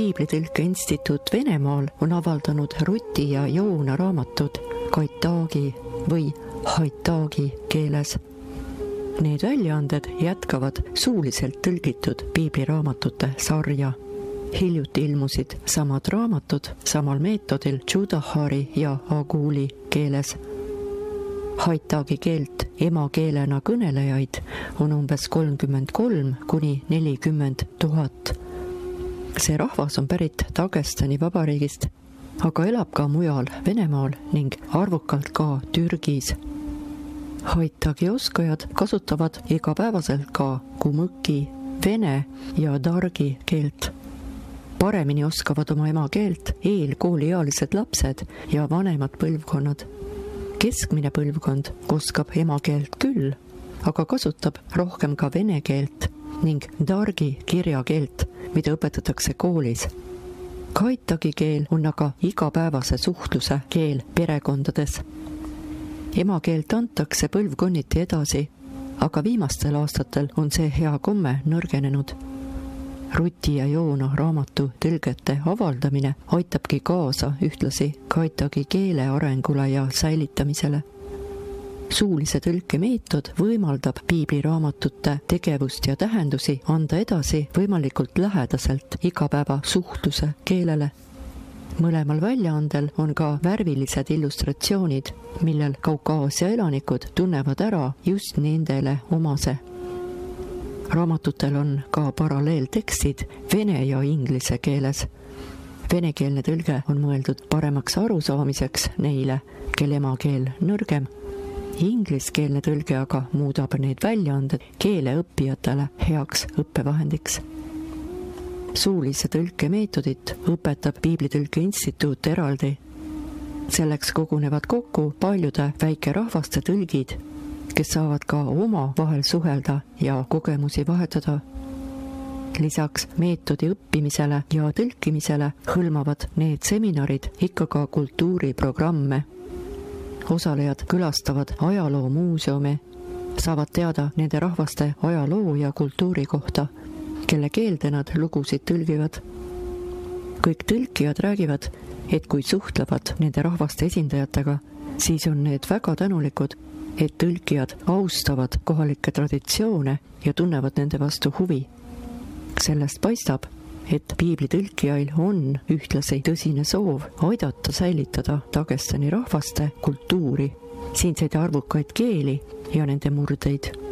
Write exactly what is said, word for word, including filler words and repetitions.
Piiblitõlke Instituut Venemaal on avaldanud Ruti ja Joona raamatud kaitaagi või haitaagi keeles. Need väljaanded jätkavad suuliselt tõlgitud piibliraamatute sarja. Hiljuti ilmusid samad raamatud samal meetodil Tšudahari ja Aguli keeles. Haitaagi keelt emakeelena kõnelejaid on umbes kolmkümmend kolm kuni nelikümmend tuhat. See rahvas on pärit Dagestani vabariigist, aga elab ka mujal Venemaal ning arvukalt ka Türgis. Haitaagi oskajad kasutavad igapäevaselt ka kumõki, vene ja dargi keelt. Paremini oskavad oma emakeelt eelkooliealised lapsed ja vanemad põlvkonnad. Keskmine põlvkond oskab emakeelt küll, aga kasutab rohkem ka vene keelt ning dargi kirjakeelt, mida õpetatakse koolis. Haitaagi keel on aga igapäevase suhtluse keel perekondades. Emakeelt antakse põlvkonniti edasi, aga viimastel aastatel on see hea komme nõrgenenud. Ruti ja Joona raamatu tõlgete avaldamine aitabki kaasa ühtlasi haitaagi keele arengule ja säilitamisele. Suulise tõlke meetod võimaldab piibliraamatute tegevust ja tähendusi anda edasi võimalikult lähedaselt igapäeva suhtluse keelele. Mõlemal väljaandel on ka värvilised illustratsioonid, millel Kaukaasia elanikud tunnevad ära just nendele omase. Raamatutel on ka paralleeltekstid vene ja inglise keeles. Venekeelne tõlge on mõeldud paremaks arusaamiseks neile, kelle emakeel nõrgem. Ingliskeelne tõlge aga muudab need väljaanded keeleõppijatele heaks õppevahendiks. Suulise tõlke meetodit õpetab Piiblitõlke Instituut eraldi. Selleks kogunevad kokku paljude väikerahvaste tõlgid, kes saavad ka oma vahel suhelda ja kogemusi vahetada. Lisaks meetodi õppimisele ja tõlkimisele hõlmavad need seminarid ikka ka kultuuriprogramme. Osalejad külastavad ajaloomuuseume, saavad teada nende rahvaste ajaloo ja kultuuri kohta, kelle keelde nad lugusid tõlgivad. Kõik tõlkijad räägivad, et kui suhtlevad nende rahvaste esindajatega, siis on need väga tänulikud, et tõlkijad austavad kohalikke traditsioone ja tunnevad nende vastu huvi. Sellest paistab, et piiblitõlkijail on ühtlasi tõsine soov aidata säilitada Dagestani rahvaste kultuuri, siinseid arvukaid keeli ja nende murdeid.